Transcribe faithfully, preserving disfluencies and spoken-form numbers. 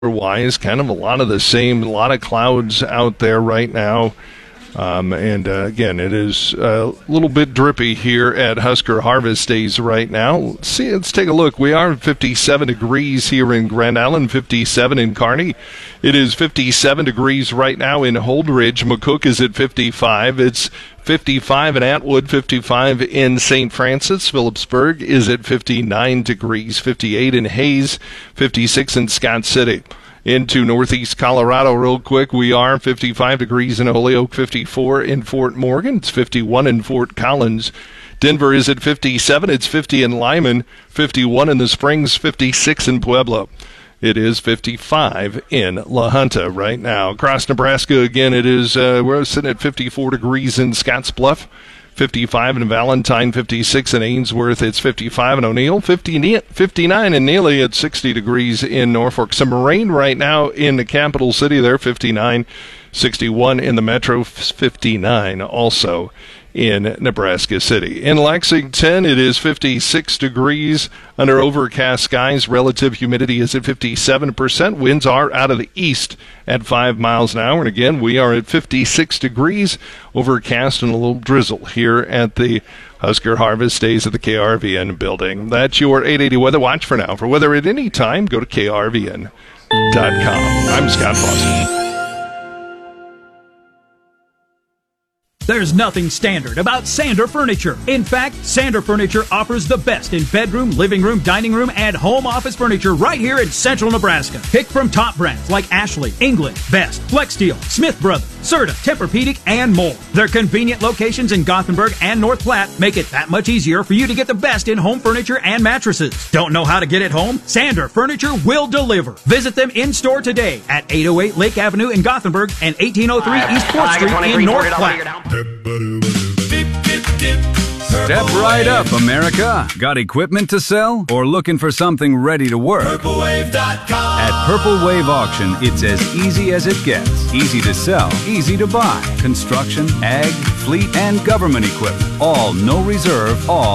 Wise, kind of a lot of the same, a lot of clouds out there right now. Um, and uh, again, it is a little bit drippy here at Husker Harvest Days right now. Let's see, let's take a look. We are fifty-seven degrees here in Grand Island, fifty-seven in Kearney. It is fifty-seven degrees right now in Holdridge. McCook is at fifty-five. It's fifty-five in Atwood, fifty-five in Saint Francis. Phillipsburg is at fifty-nine degrees, fifty-eight in Hayes, fifty-six in Scott City. Into northeast Colorado real quick, we are fifty-five degrees in Holyoke, fifty-four in Fort Morgan, it's fifty-one in Fort Collins. Denver is at fifty-seven, it's fifty in Lyman, fifty-one in the Springs, fifty-six in Pueblo. It is fifty-five in La Junta right now. Across Nebraska, again, it is, uh, we're sitting at fifty-four degrees in Scottsbluff, fifty-five in Valentine, fifty-six in Ainsworth, it's fifty-five in O'Neill, fifty, fifty-nine in Neely, at sixty degrees in Norfolk. Some rain right now in the capital city there, fifty-nine, sixty-one in the metro, fifty-nine also in Nebraska City. In Lexington, it is fifty-six degrees under overcast skies. Relative humidity is at fifty-seven percent. Winds are out of the east at five miles an hour. And again, we are at fifty-six degrees, overcast and a little drizzle here at the Husker Harvest Days at the K R V N building. That's your eight eighty Weather Watch for now. For weather at any time, go to K R V N dot com. I'm Scott Foster. There's nothing standard about Sander Furniture. In fact, Sander Furniture offers the best in bedroom, living room, dining room, and home office furniture right here in central Nebraska. Pick from top brands like Ashley, England, Best, Flexsteel, Smith Brothers, Serta, Tempur-Pedic, and more. Their convenient locations in Gothenburg and North Platte make it that much easier for you to get the best in home furniture and mattresses. Don't know how to get it home? Sander Furniture will deliver. Visit them in-store today at eight oh eight Lake Avenue in Gothenburg and eighteen oh three East fourth Street in North Platte. Step right up, America. Got equipment to sell or looking for something ready to work? Purple Wave dot com. At Purple Wave Auction, it's as easy as it gets. Easy to sell, easy to buy. Construction, ag, fleet, and government equipment. All no reserve, all